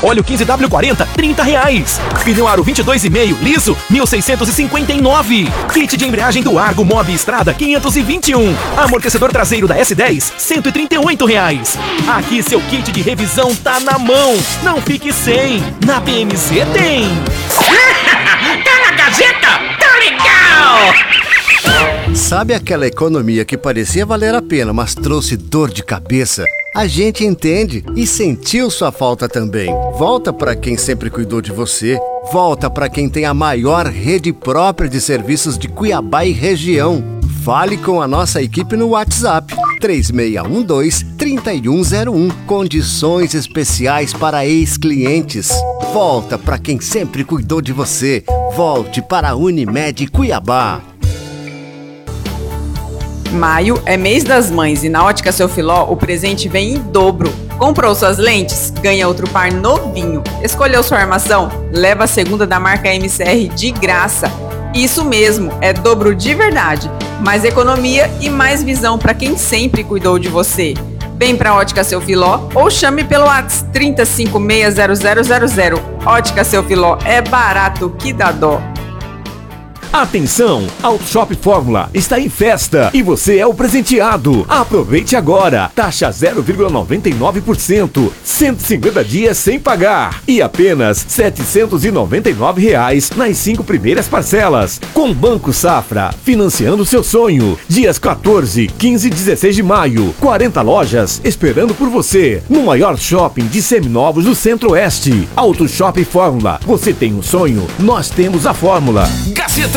Óleo 15W40, R$30. Pneu aro 22,5 liso, 1.659. Kit de embreagem do Argo Mob Estrada, 521. Amortecedor traseiro da S10, R$138. Aqui seu kit de revisão tá na mão. Não fique sem. Na BMZ tem. Tá na Gazeta? Tá legal! Sabe aquela economia que parecia valer a pena, mas trouxe dor de cabeça? A gente entende e sentiu sua falta também. Volta para quem sempre cuidou de você. Volta para quem tem a maior rede própria de serviços de Cuiabá e região. Fale com a nossa equipe no WhatsApp 3612-3101. Condições especiais para ex-clientes. Volta para quem sempre cuidou de você. Volte para a Unimed Cuiabá. Maio é mês das mães e na Ótica Seu Filó o presente vem em dobro. Comprou suas lentes? Ganha outro par novinho. Escolheu sua armação? Leva a segunda da marca MCR de graça. Isso mesmo, é dobro de verdade. Mais economia e mais visão para quem sempre cuidou de você. Vem pra Ótica Seu Filó ou chame pelo WhatsApp 30560000. Ótica Seu Filó é barato que dá dó. Atenção, Auto Shop Fórmula está em festa e você é o presenteado. Aproveite agora, taxa 0,99%, 150 dias sem pagar e apenas R$ 799 nas 5 primeiras parcelas. Com Banco Safra, financiando seu sonho. Dias 14, 15 e 16 de maio, 40 lojas esperando por você no maior shopping de seminovos do Centro-Oeste. Auto Shop Fórmula, você tem um sonho, nós temos a fórmula. Gazeta